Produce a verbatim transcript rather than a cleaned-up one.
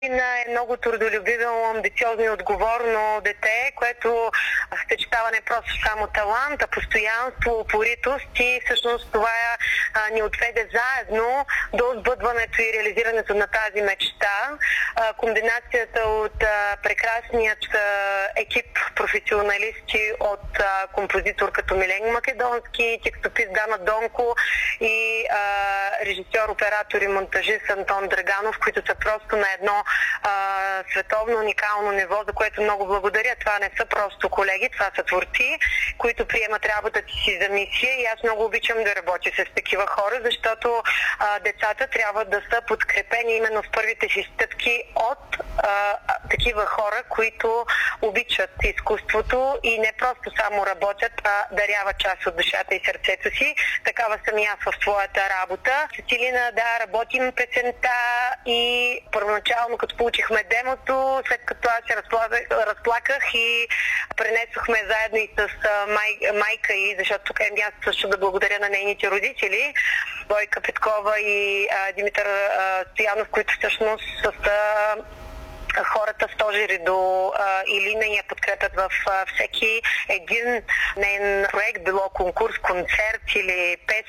Ина е много трудолюбиво, амбициозно и отговорно дете, което съчетава не просто само талант, а постоянство, упоритост и всъщност това а, ни отведе заедно до сбъдването и реализирането на тази мечта. А, комбинацията от а, прекрасният а, екип професионалисти от а, композитор като Милен Македонски, текстопис Дана Донко и а, режисьор, оператор и монтажист Антон Драганов, които са просто на едно а, световно уникално ниво, за което много благодаря. Това не са просто колеги, това са творци, които приемат работата си за мисия и аз много обичам да работя с такива хора, защото а, децата трябва да са подкрепени именно в първите си стъпки от а, такива хора, които обичат изкуството и не просто само работят, а даряват част от душата и сърцето си. Такава съм и аз в своята работа. Цецилина, да, работим песента и първоначално, като получихме демото, след като аз се разплаках и пренесохме заедно и с май, майка ѝ, защото тук е място също да благодаря на нейните родители, Бойка Петкова и а, Димитър а, Стоянов, които всъщност са хората стожери до а, Илина и я подкрепят в а, всеки един нейн проект, било конкурс, концерт или песен